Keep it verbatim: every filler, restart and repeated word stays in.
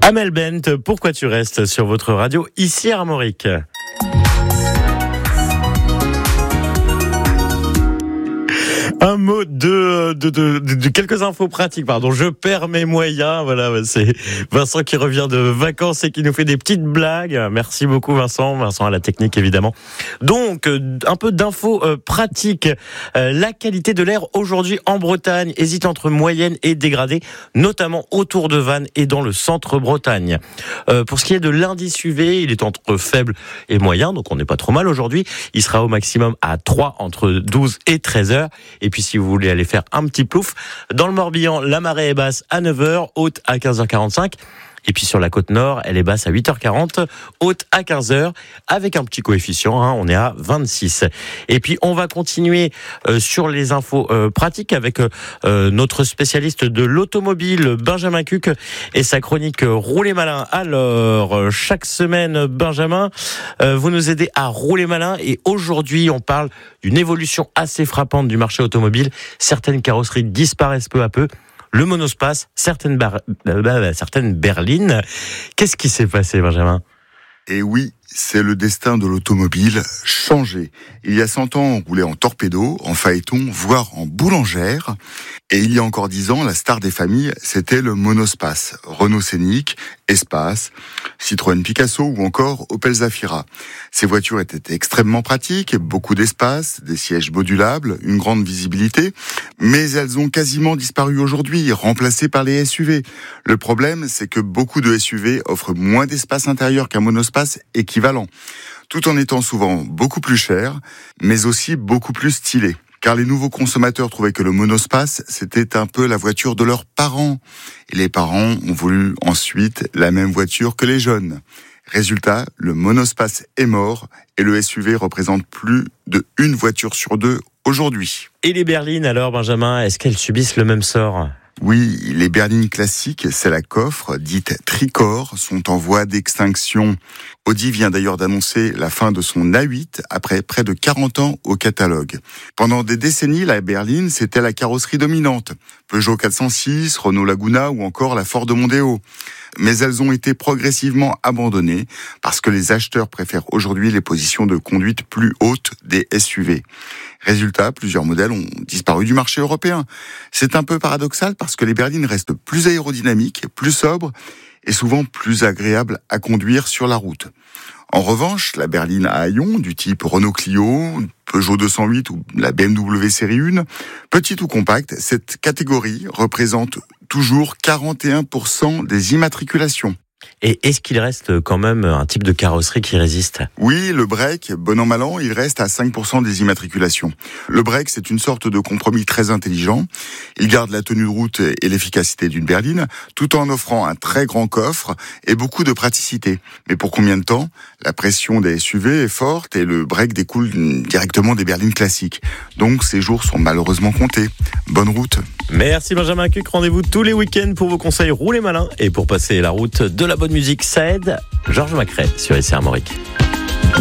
Amel Bent, pourquoi tu restes sur votre radio ici à Armorique? Un mot de, de, de, de, de quelques infos pratiques, pardon. Je perds mes moyens. Voilà, c'est Vincent qui revient de vacances et qui nous fait des petites blagues. Merci beaucoup, Vincent. Vincent à la technique, évidemment. Donc, un peu d'infos euh, pratiques. Euh, la qualité de l'air aujourd'hui en Bretagne hésite entre moyenne et dégradée, notamment autour de Vannes et dans le centre Bretagne. Euh, pour ce qui est de l'indice U V, il est entre faible et moyen, donc on n'est pas trop mal aujourd'hui. Il sera au maximum à trois entre douze et treize heures. Et puis si vous voulez aller faire un petit plouf, dans le Morbihan, la marée est basse à neuf heures, haute à quinze heures quarante-cinq. Et puis sur la côte nord, elle est basse à huit heures quarante, haute à quinze heures, avec un petit coefficient, hein, on est à vingt-six. Et puis on va continuer euh, sur les infos euh, pratiques avec euh, notre spécialiste de l'automobile, Benjamin Cuc, et sa chronique euh, Rouler Malin. Alors, euh, chaque semaine, Benjamin, euh, vous nous aidez à rouler malin, et aujourd'hui on parle d'une évolution assez frappante du marché automobile. Certaines carrosseries disparaissent peu à peu. Le monospace, certaines, bar... euh, certaines berlines. Qu'est-ce qui s'est passé, Benjamin ? Et oui, c'est le destin de l'automobile changé. Il y a cent ans, on roulait en torpedo, en phaéton, voire en boulangère. Et il y a encore dix ans, la star des familles, c'était le monospace. Renault Scénic, Espace, Citroën Picasso ou encore Opel Zafira. Ces voitures étaient extrêmement pratiques, beaucoup d'espace, des sièges modulables, une grande visibilité, mais elles ont quasiment disparu aujourd'hui, remplacées par les S U V. Le problème, c'est que beaucoup de S U V offrent moins d'espace intérieur qu'un monospace équivalent, tout en étant souvent beaucoup plus cher, mais aussi beaucoup plus stylé. Car les nouveaux consommateurs trouvaient que le monospace, c'était un peu la voiture de leurs parents. Et les parents ont voulu ensuite la même voiture que les jeunes. Résultat, le monospace est mort et le S U V représente plus de une voiture sur deux aujourd'hui. Et les berlines alors, Benjamin, est-ce qu'elles subissent le même sort ? Oui, les berlines classiques, c'est la coffre, dite tricorps, sont en voie d'extinction. Audi vient d'ailleurs d'annoncer la fin de son A huit après près de quarante ans au catalogue. Pendant des décennies, la berline, c'était la carrosserie dominante. Peugeot quatre cent six, Renault Laguna ou encore la Ford Mondeo. Mais elles ont été progressivement abandonnées parce que les acheteurs préfèrent aujourd'hui les positions de conduite plus hautes des S U V. Résultat, plusieurs modèles ont disparu du marché européen. C'est un peu paradoxal parce que les berlines restent plus aérodynamiques, plus sobres et souvent plus agréables à conduire sur la route. En revanche, la berline à haillons du type Renault Clio, Peugeot deux cent huit ou la B M W série un, petite ou compacte, cette catégorie représente toujours quarante et un pour cent des immatriculations. Et est-ce qu'il reste quand même un type de carrosserie qui résiste ? Oui, le break, bon an mal an, il reste à cinq pour cent des immatriculations. Le break, c'est une sorte de compromis très intelligent. Il garde la tenue de route et l'efficacité d'une berline, tout en offrant un très grand coffre et beaucoup de praticité. Mais pour combien de temps ? La pression des S U V est forte et le break découle directement des berlines classiques. Donc ces jours sont malheureusement comptés. Bonne route. Merci Benjamin Cuc, rendez-vous tous les week-ends pour vos conseils roulez malin et pour passer la route de la bonne musique, ça aide. Georges Macrae sur I C Armorique.